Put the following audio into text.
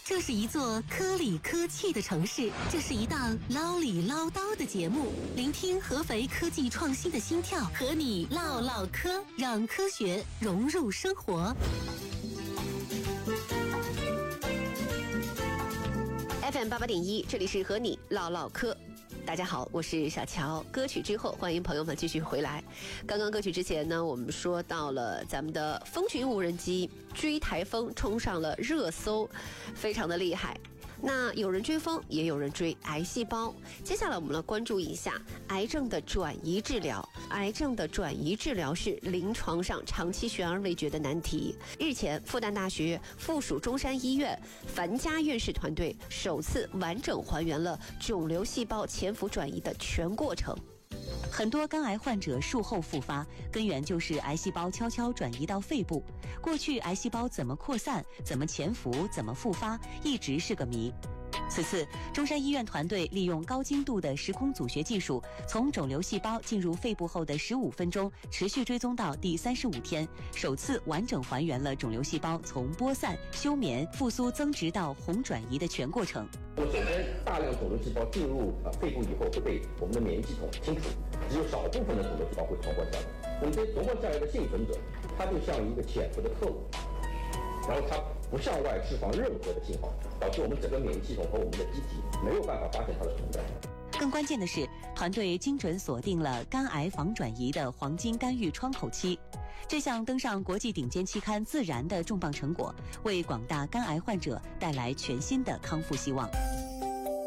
这是一座科里科气的城市，这是一档唠里唠叨的节目，聆听合肥科技创新的心跳，和你唠唠嗑，让科学融入生活。 FM 88.1，这里是和你唠唠嗑。大家好，我是小乔。歌曲之后，欢迎朋友们继续回来。刚刚歌曲之前呢，我们说到了咱们的风群无人机追台风冲上了热搜，非常的厉害。那有人追风，也有人追癌细胞。接下来我们来关注一下癌症的转移治疗。癌症的转移治疗是临床上长期悬而未决的难题。日前，复旦大学附属中山医院樊家院士团队首次完整还原了肿瘤细胞潜伏转移的全过程。 很多肝癌患者术后复发，根源就是癌细胞悄悄转移到肺部。过去癌细胞怎么扩散、怎么潜伏、怎么复发，一直是个谜。此次，中山医院团队利用高精度的时空组学技术，从肿瘤细胞进入肺部后的15分钟，持续追踪到第35天，首次完整还原了肿瘤细胞从播散、休眠、复苏增殖到红转移的全过程。 首先，大量肿瘤细胞进入肺部以后，会被我们的免疫系统清除，只有少部分的肿瘤细胞会存活下来。我们这些存活下来的幸存者，他就像一个潜伏的特务，然后他不向外释放任何的信号，导致我们整个免疫系统和我们的机体没有办法发现它的存在。 更关键的是，团队精准锁定了肝癌防转移的黄金干预窗口期。这项登上国际顶尖期刊《自然》的重磅成果，为广大肝癌患者带来全新的康复希望。